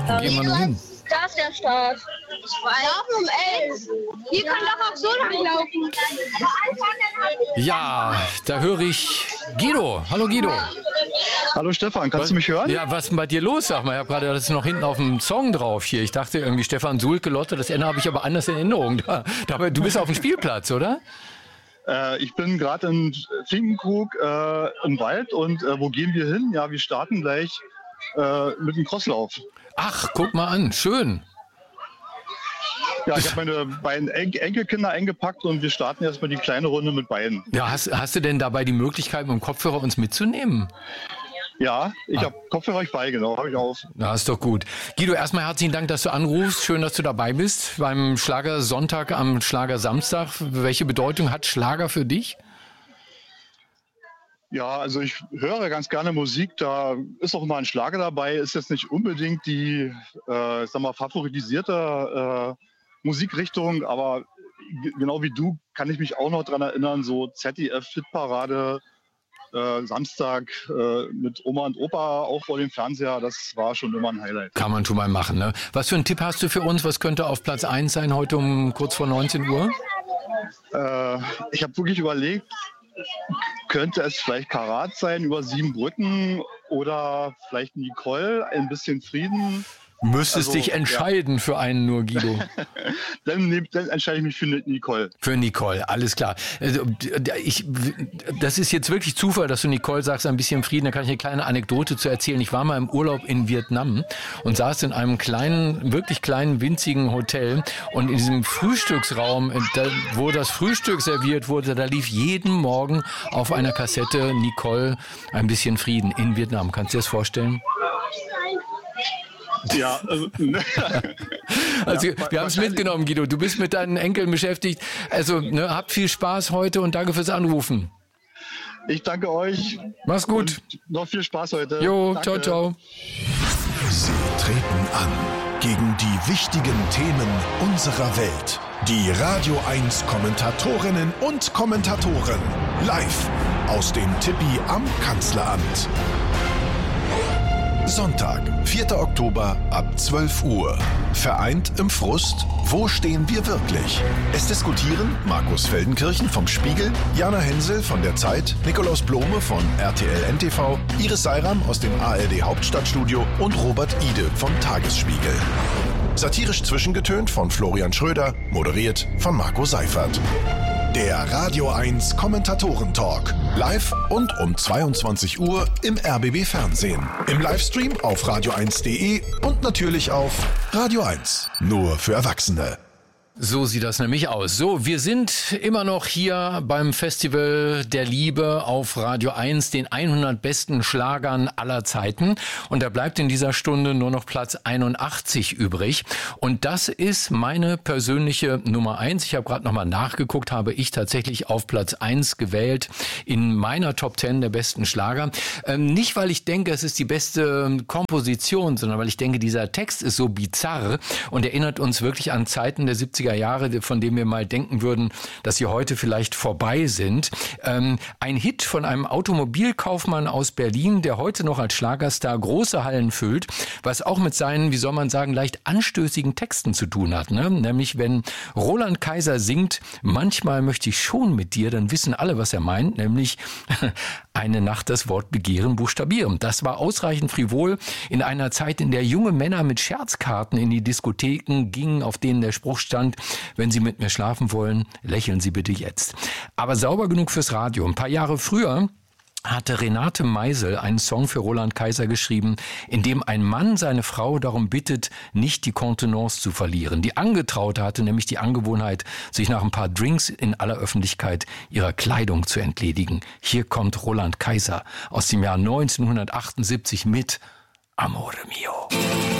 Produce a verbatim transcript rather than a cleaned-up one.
Wo gehen wir nun hin? Da ist der Start. Ich weiß. Laufen um elf. Wir können doch auch so langlaufen. Ja, da höre ich Guido. Hallo Guido. Hallo Stefan, kannst was, du mich hören? Ja, was ist denn bei dir los? Sag mal, ich habe gerade, das ist noch hinten auf dem Song drauf hier. Ich dachte irgendwie Stefan Sulke, Lotte, das Ende habe ich aber anders in Erinnerung. Da, da, du bist auf dem Spielplatz, oder? Äh, ich bin gerade in Finkenkrug äh, im Wald und äh, wo gehen wir hin? Ja, wir starten gleich äh, mit dem Crosslauf. Ach, guck mal an, schön. Ja, ich habe meine beiden En- Enkelkinder eingepackt und wir starten erstmal die kleine Runde mit beiden. Ja, hast, hast du denn dabei die Möglichkeit, mit dem Kopfhörer uns mitzunehmen? Ja, ich Ah. habe Kopfhörer euch bei, genau, habe ich auf. Na, ist doch gut. Guido, erstmal herzlichen Dank, dass du anrufst. Schön, dass du dabei bist beim Schlagersonntag am Schlagersamstag. Welche Bedeutung hat Schlager für dich? Ja, also ich höre ganz gerne Musik, da ist auch mal ein Schlager dabei, ist jetzt nicht unbedingt die, äh, ich sag mal, favorisierte äh, Musikrichtung, aber g- genau wie du kann ich mich auch noch dran erinnern, so Z D F-Hitparade, äh, Samstag äh, mit Oma und Opa auch vor dem Fernseher, das war schon immer ein Highlight. Kann man schon mal machen, ne? Was für einen Tipp hast du für uns? Was könnte auf Platz eins sein heute um kurz vor neunzehn Uhr? Äh, ich habe wirklich überlegt, könnte es vielleicht Karat sein über sieben Brücken oder vielleicht Nicole, ein bisschen Frieden. Müsstest Also, dich entscheiden für einen nur, Guido. Dann, nehm- dann entscheide ich mich für Nicole. Für Nicole, alles klar. Also, ich, das ist jetzt wirklich Zufall, dass du Nicole sagst, ein bisschen Frieden. Da kann ich eine kleine Anekdote zu erzählen. Ich war mal im Urlaub in Vietnam und saß in einem kleinen, wirklich kleinen, winzigen Hotel. Und in diesem Frühstücksraum, da, wo das Frühstück serviert wurde, da lief jeden Morgen auf einer Kassette Nicole, ein bisschen Frieden in Vietnam. Kannst du dir das vorstellen? Ja, also, Also Ja, wir haben es mitgenommen, Guido. Du bist mit deinen Enkeln beschäftigt. Also ne, habt viel Spaß heute und danke fürs Anrufen. ich danke euch. Mach's gut. Und noch viel Spaß heute. Jo, Danke. ciao, ciao. Sie treten an gegen die wichtigen Themen unserer Welt. Die Radio eins Kommentatorinnen und Kommentatoren live aus dem Tippi am Kanzleramt. Sonntag, vierter Oktober ab zwölf Uhr. Vereint im Frust, wo stehen wir wirklich? Es diskutieren Markus Feldenkirchen vom Spiegel, Jana Hensel von der Zeit, Nikolaus Blome von R T L N T V, Iris Seiram aus dem A R D Hauptstadtstudio und Robert Ide vom Tagesspiegel. Satirisch zwischengetönt von Florian Schröder, moderiert von Marco Seifert. Der Radio eins Kommentatoren-Talk. Live und um zweiundzwanzig Uhr im R B B Fernsehen. Im Livestream auf radio eins punkt de und natürlich auf Radio eins. Nur für Erwachsene. So sieht das nämlich aus. So, wir sind immer noch hier beim Festival der Liebe auf Radio eins, den hundert besten Schlagern aller Zeiten. Und da bleibt in dieser Stunde nur noch Platz einundachtzig übrig. Und das ist meine persönliche Nummer eins. Ich habe gerade nochmal nachgeguckt, habe ich tatsächlich auf Platz eins gewählt in meiner Top zehn der besten Schlager. Ähm, nicht, weil ich denke, es ist die beste Komposition, sondern weil ich denke, dieser Text ist so bizarr und erinnert uns wirklich an Zeiten der siebziger Jahre, von denen wir mal denken würden, dass sie heute vielleicht vorbei sind. Ähm, ein Hit von einem Automobilkaufmann aus Berlin, der heute noch als Schlagerstar große Hallen füllt, was auch mit seinen, wie soll man sagen, leicht anstößigen Texten zu tun hat. Ne? Nämlich, wenn Roland Kaiser singt, manchmal möchte ich schon mit dir, dann wissen alle, was er meint, nämlich eine Nacht das Wort Begehren buchstabieren. Das war ausreichend frivol in einer Zeit, in der junge Männer mit Scherzkarten in die Diskotheken gingen, auf denen der Spruch stand, wenn Sie mit mir schlafen wollen, lächeln Sie bitte jetzt. Aber sauber genug fürs Radio. Ein paar Jahre früher hatte Renate Meisel einen Song für Roland Kaiser geschrieben, in dem ein Mann seine Frau darum bittet, nicht die Kontenance zu verlieren. Die Angetraute hatte nämlich die Angewohnheit, sich nach ein paar Drinks in aller Öffentlichkeit ihrer Kleidung zu entledigen. Hier kommt Roland Kaiser aus dem Jahr neunzehnhundertachtundsiebzig mit Amore Mio.